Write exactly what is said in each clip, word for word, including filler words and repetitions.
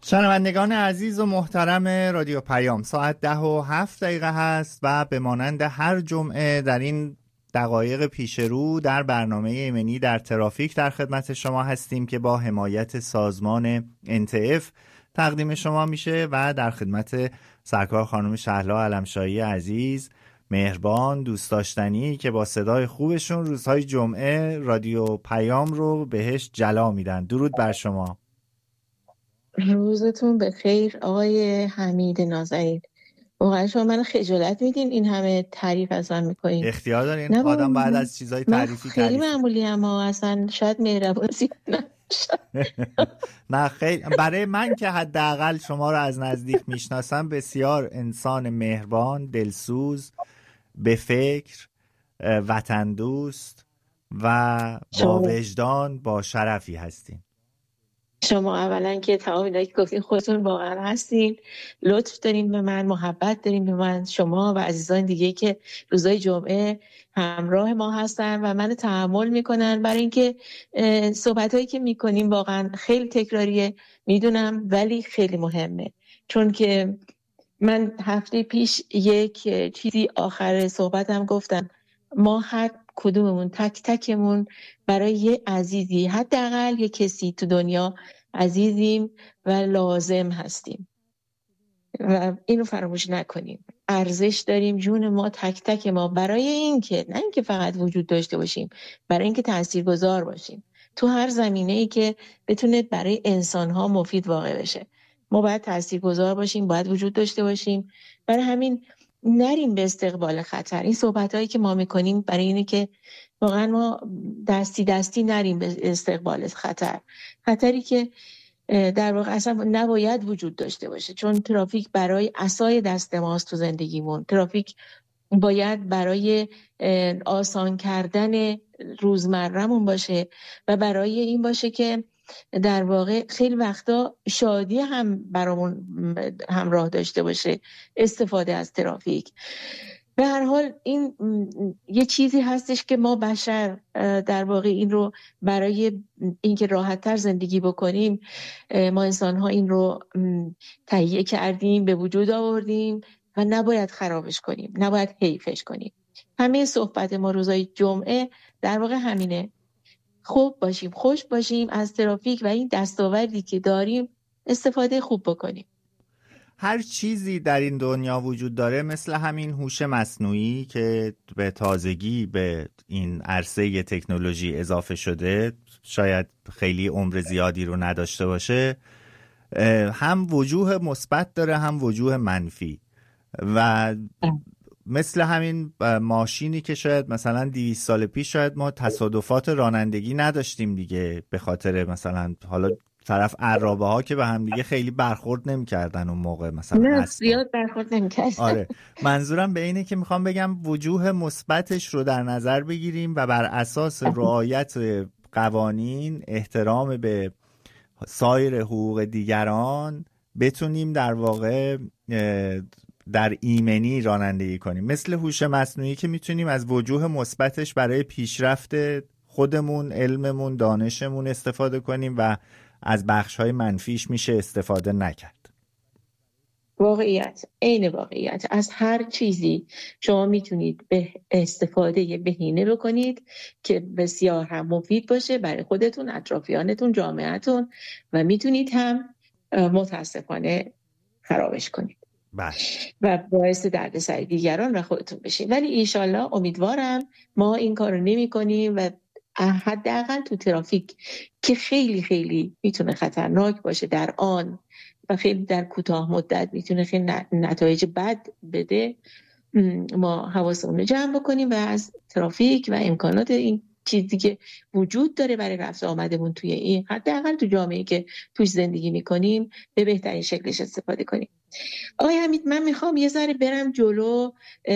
شنوندگان عزیز و محترم رادیو پیام، ساعت ده و هفت دقیقه هست و به مانند هر جمعه در این دقایق پیش رو در برنامه ایمنی در ترافیک در خدمت شما هستیم که با حمایت سازمان ان تی اف تقدیم شما میشه و در خدمت سرکار خانم شهلا علمشاهی عزیز، مهربان، دوست داشتنی که با صدای خوبشون روزهای جمعه رادیو پیام رو بهش جلا میدن. درود بر شما. روزتون بخیر آقای حمید نازنین. واقعا شما من خجالت میدین این همه تعریف از من میکنین. اختیار دارین، آدم بعد از چیزای تعریفی خیلی تعریف معمولی اما اصلا شاید مهربان زیاد نشه. نه خیلی، برای من که حداقل شما رو از نزدیک میشناسم بسیار انسان مهربان، دلسوز، به فکر، وطن دوست و با وجدان، با شرفی هستین. شما اولا که تمام اینایی که گفتین خودتون واقعا هستین، لطف دارین به من، محبت دارین به من، شما و عزیزان دیگه که روزای جمعه همراه ما هستن و منو تحمل میکنن، برای اینکه صحبتایی که میکنیم واقعا خیلی تکراریه میدونم ولی خیلی مهمه. چون که من هفته پیش یک چیزی آخر صحبتم گفتم، ما هر کدوممون تک تکمون برای یه عزیزی، حداقل یه کسی تو دنیا عزیزیم و لازم هستیم و اینو فراموش نکنیم. ارزش داریم، جون ما تک تک ما، برای اینکه نه اینکه فقط وجود داشته باشیم، برای اینکه تاثیرگذار باشیم تو هر زمینه‌ای که بتونه برای انسان‌ها مفید واقع بشه. ما باید تاثیرگذار باشیم، باید وجود داشته باشیم. برای همین نریم به استقبال خطر. این صحبتایی که ما میکنیم برای اینه که واقعا ما دستی دستی نریم به استقبال خطر، خطری که در واقع اصلا نباید وجود داشته باشه. چون ترافیک برای عصای دست ماست تو زندگیمون. ترافیک باید برای آسان کردن روزمره‌مون باشه و برای این باشه که در واقع خیلی وقتا شادی هم برامون همراه داشته باشه استفاده از ترافیک. به هر حال این یه چیزی هستش که ما بشر در واقع این رو برای اینکه راحت‌تر زندگی بکنیم، ما انسان‌ها این رو تهیه کردیم، به وجود آوردیم و نباید خرابش کنیم، نباید حیفش کنیم. همه صحبت ما روزای جمعه در واقع همینه، خوب باشیم، خوش باشیم از ترافیک و این دستاوردی که داریم استفاده خوب بکنیم. هر چیزی در این دنیا وجود داره، مثل همین هوش مصنوعی که به تازگی به این عرصه تکنولوژی اضافه شده، شاید خیلی عمر زیادی رو نداشته باشه، هم وجوه مثبت داره هم وجوه منفی. و مثل همین ماشینی که شاید مثلا دویست سال پیش شاید ما تصادفات رانندگی نداشتیم دیگه، به خاطر مثلا حالا طرف عرابه ها که به هم دیگه خیلی برخورد نمی کردن اون موقع، مثلا نه زیاد برخورد نمی کردن. آره، منظورم به اینه که میخوام بگم وجوه مثبتش رو در نظر بگیریم و بر اساس رعایت قوانین، احترام به سایر حقوق دیگران بتونیم در واقع در ایمنی رانندگی کنیم. مثل هوش مصنوعی که میتونیم از وجوه مثبتش برای پیشرفت خودمون، علممون، دانشمون استفاده کنیم و از بخش‌های منفیش میشه استفاده نکرد. واقعیت، عین واقعیت. از هر چیزی شما میتونید به استفاده بهینه بکنید که بسیار هم مفید باشه برای خودتون، اطرافیانتون، جامعهتون، و میتونید هم متاسفانه خرابش کنید بله. و باعث دردسر دیگران و خودتون بشید. ولی انشالله امیدوارم ما این کار رو نمی کنیم و حداقل تو ترافیک که خیلی خیلی میتونه خطرناک باشه در آن و خیلی در کوتاه مدت میتونه خیلی نتایج بد بده، ما حواسمون رو جمع بکنیم و از ترافیک و امکانات این چیزی که وجود داره برای رفت آمدمون توی این حداقل تو جامعه‌ای که توش زندگی میکنیم به بهترین شکلش استفاده کنیم. آقای حمید، من میخوام یه ذره برم جلو،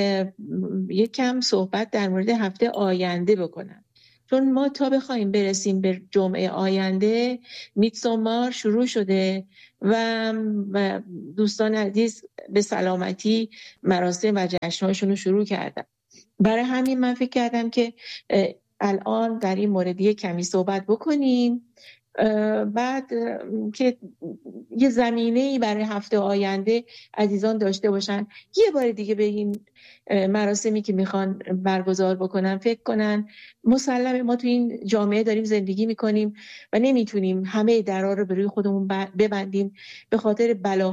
یک کم صحبت در مورد هفته آینده بکنم، چون ما تا بخوایم برسیم به جمعه آینده میتسومار شروع شده و دوستان عزیز به سلامتی مراسم و جشن‌هاشون رو شروع کردن. برای همین من فکر کردم که الان در این مورد یک کمی صحبت بکنیم بعد که یه زمینه‌ای برای هفته آینده عزیزان داشته باشن، یه بار دیگه به این مراسمی که میخوان برگزار بکنن فکر کنن. مسلمه ما تو این جامعه داریم زندگی میکنیم و نمیتونیم همه درها رو به روی خودمون ببندیم به خاطر بلا